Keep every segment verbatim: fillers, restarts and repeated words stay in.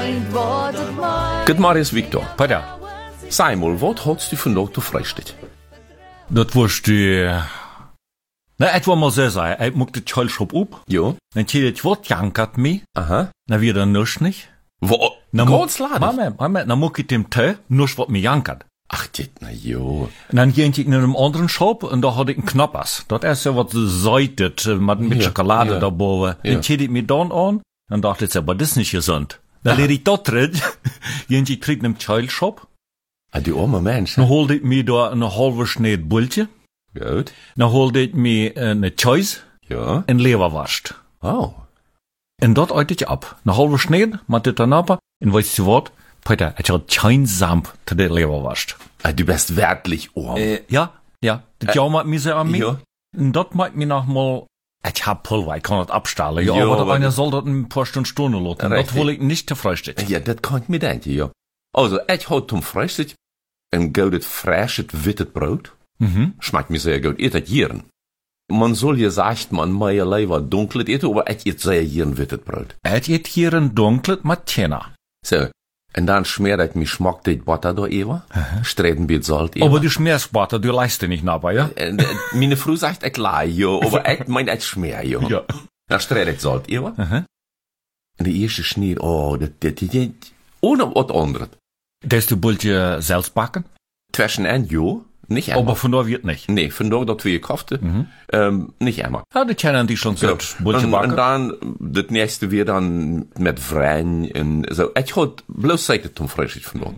Freund wartet mein. Good morning, Victor. Peter, Sag mal, was hast du vandaag te vrijstellen? dat was die... Na, et war mal so sein, ich muck den Schallschop up, Ja. dann tät ich wat jankert mi, Aha. na wieder nusch nicht. Wo? Na, Ganz ladig. Mama, Mama, na muck ich dem Tee, nusch wat mi jankert. Ach, dit, na ja. Und dann ging ich in einem anderen Shop und da hatte ich einen Knoppers. Das ist ja was säutet, mit, mit Ja, Schokolade ja. da boven. Ja. Dann tät ich mir dann an, dann dachte ich, aber das ist nicht gesund. Dann leer ich dort drin, ging ich krieg in einem Child-Shop, Ah, die arme Mensch. dann holte ich mir da eine halbe Schneid Bultje, Gut. dann holte ich mir eine Choice Ja. und Leberwurst. Oh. Und dort eut ich ab. Eine halbe Schneid, mit der Tanapa, und weißt du was? Peter, ich hatte kein Samp zu der Leberwurst. Ah, du bist wirklich arm. Äh, ja, ja, das äh, macht mir sehr an mich. ja. Und das macht mir noch mal, ich hab Pulver, ich kann das abstellen, ja, Ja, aber, aber- einer soll das ein paar Stunden Stunden lassen. Das Richtig. will ich nicht zu frühstück. Ja, dat kan ik me denken, ja. Also, ik houd zum Frühstück een goudet, frisches, wittet Brot. Mhm. Schmeckt mir sehr gut. Eet het jieren. Man soll ja sagt, man mehr lieber dunkles eten, aber ich eet sehr jieren wittet Brot. Et geht hier ein dunkles mit Tjena. So. En dan schmeer ik me schmack dit butter da even. Streden bij Salz even. Aber du schmierst Butter, du leist nicht nachher, ja? En, äh, meine Frau sagt, ich lie, ja, aber ich mein, ich schmeer, ja. Ja. Dan stred ik Salz even. Aha. En de eerste sneer, oh, dat, dat, dat, dat, ohne wat anderes. Das du Bultje selbst backen? Zwischen en, ja, nicht einmal. Aber von da wird nicht. Nee, vandaag dat we gekauft mhm. ähm, nicht einmal. Ja, die kennen die schon So. gut. Bultje En, en backen. dan, das nächste weer dan met vrijen en zo. Ik had bloos zeker toen Frühstück vandaag.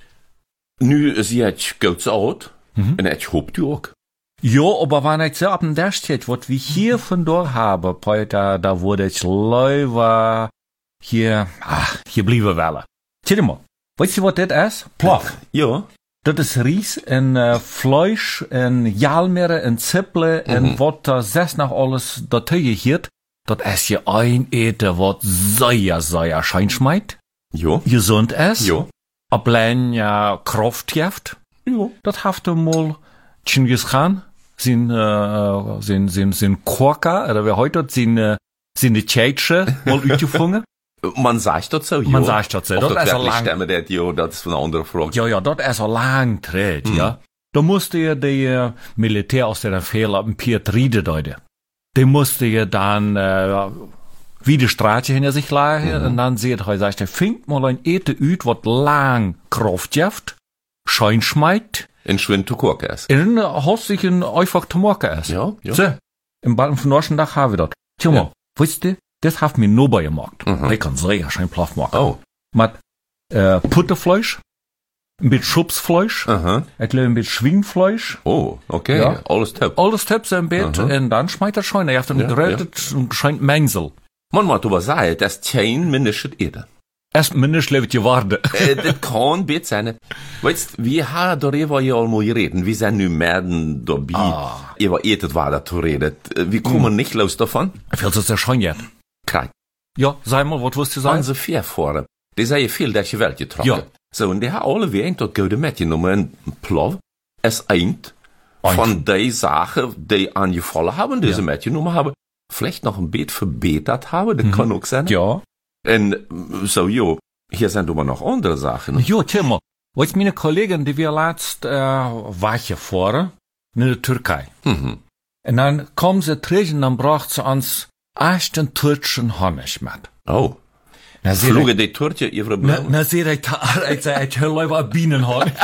Nu zie ik goed oud. Mhm. En ik hoop u ook. Ja, aber wenn ich so ab dem der steht, was wir hier von da haben, Peter, da wurde ich leider hier, ach, hier blieben wollen. Tja mal, weißt du, was das ist? Plaf. Ja. Das ist Ries en uh, Fleisch en Jalmere en Zipple en Mhm. wat da zes nog alles dazu hiert. Dat is je ein eten wat sehr, sehr schein schmeidt. Ja. Gesund ist. Ja. Ablein ja Kraft heeft. Ja. Dat heeft er mal Genghis Khan, zijn, uh, zijn, zijn, zijn Korka, oder wer heute zijn, uh, zijn de Tjeitsche mal uitgevangen. Man sagt das so, ja. Man sagt das so. Of Dat dat is al wirklich lang. stemmen, dat, ja, dat is een andere vraag. Ja, ja, dat is al lang tred, ja. Da musste ja der uh, Militär aus der Fehler am Piet Riede deuten. Der musste ja dann äh, wie die Straße hinter sich lagen Mhm. und dann sieht er, sagt er, fingt mal ein Ete üt, wat lang Kraft jaft, schein schmeidt, In Schwind zu Kork ist. in hast sich ein einfach Tomorke ist. Ja, ja. So, im Balken von Norschen Dach habe ich dort. Tja mal, wisst ihr, das hat mir nur bei gemacht. Mhm. Ich kann sehr schön Plaff machen. Oh. Mit äh, Putterfleisch, ein bisschen Schubsfleisch, Aha. ich glaube ein bisschen Schwingfleisch, Oh, okay. Ja. Alles top. alles Tipps im Bett Aha. und dann schmeißt er schon. Er hat dann Ja, gerettet und gescheit Mengsel. Man moet aber sagen, das ist kein mindestens eten. Erst mindestens lebt je waarde. äh, das kann bet sein. Weißt, wir haben darüber ja all mal geredet. Wir sind nu mehr dabei, Ah. über etet war da zu reden. Wir kommen nicht los davon. Viel ist ja schon jetzt. Kijk, Ja, sei mal, was wirst du sagen? onze Verfahren, die zijn veel dat je wel getrokken. Ja. Zo, en die hebben alle weer een tot goede metgenomen. En plov is eind Eind. van die zaken die aangevallen hebben, die Ja. ze metgenomen hebben, vielleicht nog een beetje verbeterd hebben. Dat kan ook zijn. Ja. En zo, joh, hier zijn aber noch andere Sachen. Ja, tja mal. Weißt, meine Kollegin, die wir letzt, äh, war hier vorne, in der Türkei. Mhm. Und dann kommen sie zurück und dann bracht sie uns echten türkischen Honig mit. Oh. Na, sie Vlogen die Toertje over Na, blauw? na, sie ich, ich sag, ich höre lieber Bienenhonig.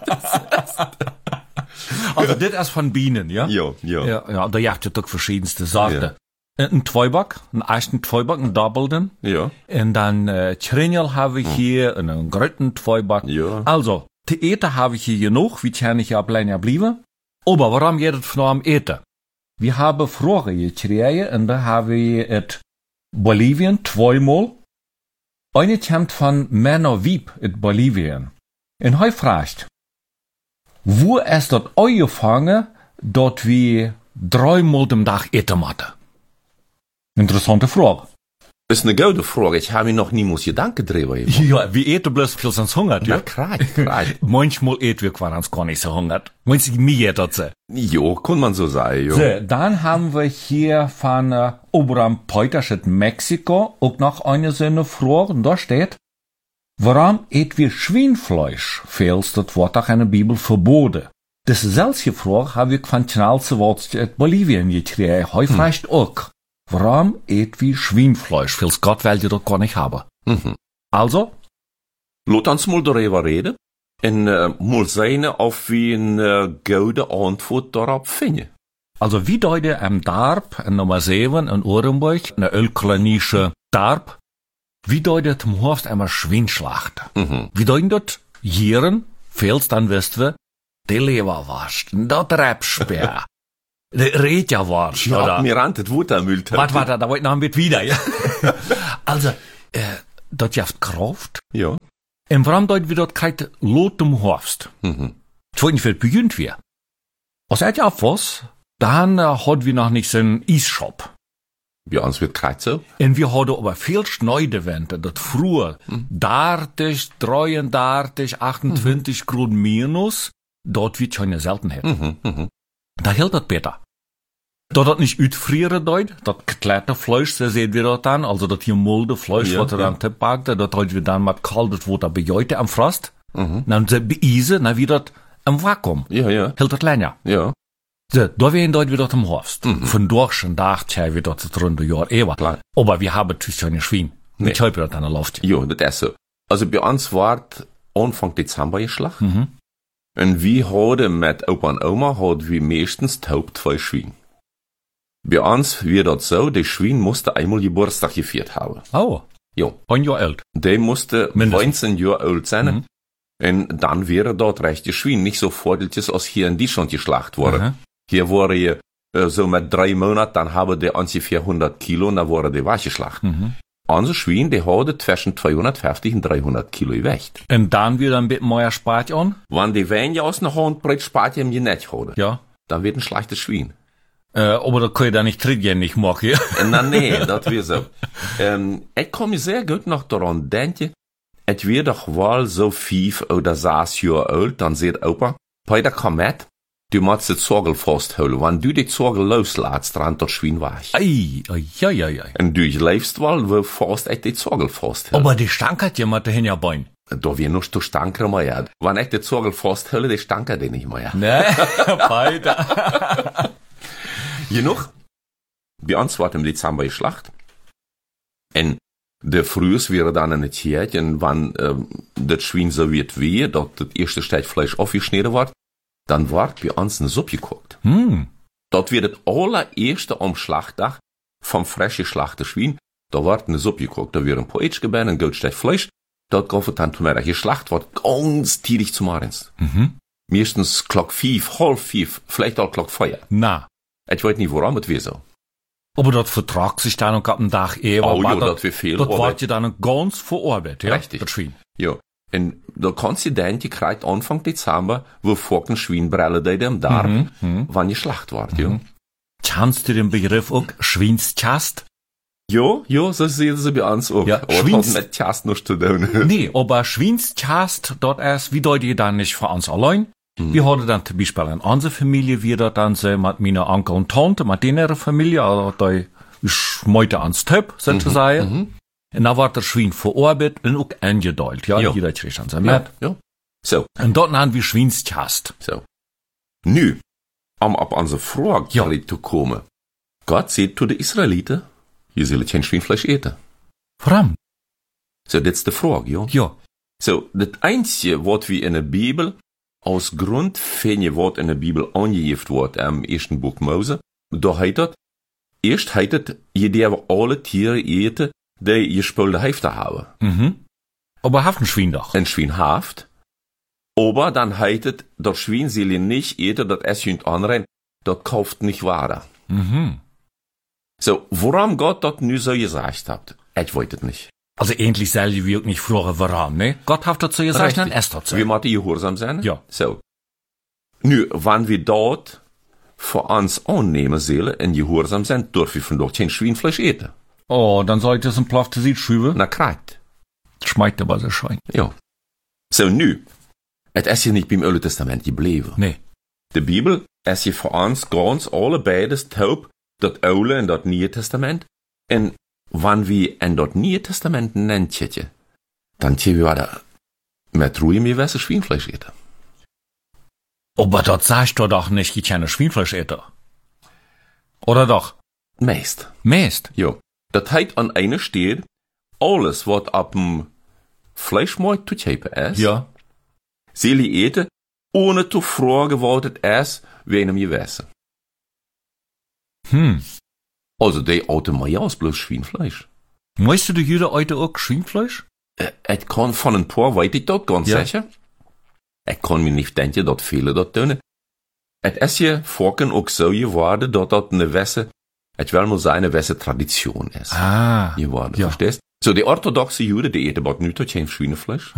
Also, das ist von Bienen, ja? Ja, ja. Ja, ja, da jagt es doch verschiedenste Sorten. Ja. Ein Zweiback, einen echten Zweiback, einen Doppelten. Ja. Und dann äh, Trinjal habe ich hier, und einen gröten Zweiback. Ja. Also, die Eten habe ich hier genug, wie kann ich ja allein ja bleiben. Aber warum geht es nur am Eten? Wir haben Fragen gekriegt, und da habe ich et Bolivien zweimal. Eine kommt von Männer Wieb in Bolivien. Und er fragt, wo ist dort angefangen, dort wir dreimal am Tag eten machen? Interessante Frage. Das ist eine gute Frage. Ich habe mir noch niemals Gedanken drüber gemacht. Ja, wir eten bloß viel sonst hungert, Ja, ja? krijg, krijg. Manchmal eten wir quasi gar nicht so hungert. Manchmal mir eten sie. Jo, kann man so sagen, jo. So, dann haben wir hier von äh, Oberam Peuters in Mexiko auch noch eine so eine Frage, und da steht, Warum eet wir Schweinfleisch? Veels, dat wordt auch in der Bibel verboten. Dezelfde vraag heb ik van Tjalse Woordje uit Bolivien gekregen. Hij vraagt ook, waarom eet wie Schweinfleisch? Veels Gott will je dat gar nicht haben. Mhm. Also? Laat ons mal darüber reden en uh, mal sehen, of we een uh, gouden antwoord daarop vinden. Also wie deute am Darb, in Nummer sieben, in Orenburg, in der ölklanische Darb, wie deutet im Horst einmal Schweinschlacht? Mhm. Wie deuten dort Jieren, feels dann wisst wir, die Leberwurst, dat Rebspeer, de Rätjawurst, Ja, oder? mir rannt het Wuttermüll. Wat, wat, da wollt noch ein bisschen wieder, ja? Also, äh, dort jaft Kraft. Ja. Und warum deut wir dort kein Lot im Horst? Mhm. Ich weiß nicht, wie beginnt wir. Als er ja was, dann äh, hat wir noch nicht so einen Eisshop. Bei uns wird kalt so. Und wir hadden aber viel Schneidewände, dat früher Mhm. dertig, dreiunddreißig, achtundzwanzig Grad minus, dort wird schon eine Seltenheit. Mhm. Mhm. Da hält das besser. Dat dat nicht uitfrieren deut, dat geklärte Fleisch, so sehen wir dort dann, also dat hier mulde Fleisch, Ja, wat er ja. dann tippbakt, dat heute wir dann mit kaltes Wasser bejeute am Frost, Mhm. dann se beise, dann wieder am Vakuum, Ja, ja. hält das länger. Ja. So, da wären dort wieder am Horst. Von durch und nach, tja, wir dort das runde Jahr ewer. Klar. Aber wir haben natürlich keine Schwein. Nee. Mit Schäupe dort an der Luft. Ja, das ist so. Also bei uns war Anfang Dezember geschlacht. Mhm. Und wir hadden mit Opa und Oma hadden wir meistens taub zwei Schwein. Bei uns wird das so, der Schwein musste einmal Geburtstag gefeiert haben. Oh, Ja. ein Jahr alt. Der musste Mindestens. neunzehn Jahre alt sein. Mhm. Und dann wäre dort recht die Schwein nicht so vordeltes, als hier in Deutschland geschlacht wurde. Aha. Hier wurde je, äh, so mit drei Monaten, dann haben die ungefähr hundert Kilo und dann wurde die weggeschlacht. Mhm. Unser Schwein, der hatte zwischen zweihundertfünfzig und dreihundert Kilo gewicht. Und dann wieder ein bisschen mehr Spart an. Wenn die Weine aus einer Handbreit spart, die nicht haben, Ja. dann wird ein schlechtes Schwein. Äh, aber da kann ich da nicht drin nicht machen, ja. Äh, Na nee, das wäre so. Ähm, ich kann mich sehr gut noch daran denken, es wird doch wohl so fünf oder sechs Jahre alt, dann sagt Opa, Peter, komm mit, du musst die Zorgel festhalten. Wenn du die Zorgel loslässt, rennt das Schwein weg. Ei, ei, ei, ei, ei. Und du lebst wohl, wo fast ich die Zorgel festhalte. Aber die stankert jemand dahin ja Bein. Da wir noch zu stanker mehr. Wenn ich die Zorgel festhalte, die stanker die nicht mehr. Ne, weiter. Genug. Bei uns war im Dezember geschlacht. Und der Frühs wäre dann eine Zeit, und wenn ähm, das Schwein so wird wie, dort das erste Stück Fleisch aufgeschnitten wird, dann wird bei uns eine Suppe gekocht. Hm. Dort wird das allererste am Schlachtdag vom frisch geschlachten Schwein, da wird eine Suppe gekocht. Da wird ein Poetsch gebacken, ein gut Stück Fleisch, dort geht dann zum Mittag geschlacht, wird ganz tidig zum Morgens. Mhm. Meistens Glock fünf, halb fünf, vielleicht auch Glock vier. Na. Ich weiß nicht, warum es wäre so. Aber das vertragt sich dann noch ab dem Tag eh. Oh, aber ja, das wird viel Das Arbeit. wird ja dann ganz verarbeitet, ja. Richtig. Das Schwein. Ja. En da kannst du denken, je krijgt Anfang Dezember, wo volk een Schweinbrille deed am Darm, Mhm, mhm. wann je schlacht wordt, ja. Kennst du den Begriff auch Schweinschast? Ja, ja, so sehen sie bei uns auch. Ja, Aber es Schweins- hat mit Chast nichts zu tun. Nee, aber Schweinschast, dort erst, wie deut ihr dann nicht für uns allein? Mhm. Wir hatten dann zum Beispiel in unserer Familie, wir dort dann so mit meiner Onkel und Tante, mit denen Familie, also da ist heute ans Töp, sozusagen. Mhm. Und da war der Schwein verarbeitet und auch eingedeutet, ja, Ja. jeder kriegt dann sein Ja, Met. ja. So, Und dort haben wir Schweinschast. so. Nu, om op onze Frage Ja. zu kommen. Gott sagt zu den Israeliten, je zullen kein Schweinfleisch eten. Warum? So, das ist die Frage, ja. Ja. So, das Einzige, was wir in der Bibel aus Grund finden, was in der Bibel angegeben wird, im ersten Buch Mose, da heißt das, erst heißt es, je der alle Tiere eten, die gespülte Hälfte haben. Mhm. Aber haft ein Schwein doch. Ein Schwein haft. Aber dann heißt es, das Schwein soll ihr nicht eten, das es jemand anrein, das kauft nicht wahr. Mhm. So, warum Gott das nu so gesagt hat, ich weiß es nicht. Also endlich soll ich wirklich nicht fragen, warum, ne? Gott hat dazu gesagt, dann esst dazu. Wir müssen gehorsam sein. Ja. So. Nu, wenn wir dort für uns annehmen sollen und gehorsam sind, dürfen wir von dort kein Schweinfleisch eten. Oh, dann sollte es ein Plafte Sied schüben. Na, kriegt. Schmeckt aber so schein. Ja. So, nu. Es ist ja nicht beim Alten Testament geblieben. Nee. Die Bibel ist ja für uns ganz alle beides taub, das Alte und das Neue Testament. Und wenn wir in das Neue Testament nennen, dann tje wir da mit Ruhe mir weiße Schweinfleisch eten. Aber das sagst du doch nicht, ich keine Schweinfleisch eten. Oder doch? Meist. Meist. Jo. Das heißt an einer steht, alles, was ab dem Fleischmarkt zu kaufen ist, Ja. soll ich eten, ohne zu fragen, was das ist, wegen mir wissen. Hm. Also, die alte Majas bloß Schweinfleisch. Möchtest du jeder heute auch Schweinfleisch? Äh, ich kann von ein paar, weiß ich das ganz Ja. sicher. Ich kann mir nicht denken, dass viele das tun. Es ist hier vorhin auch so geworden, dass das eine Wässe, ich will mal sagen, eine Wässe Tradition ist. Ah. Geworden, Ja. verstehst? So, die orthodoxe Juden, die eten aber nicht kein Schweinefleisch.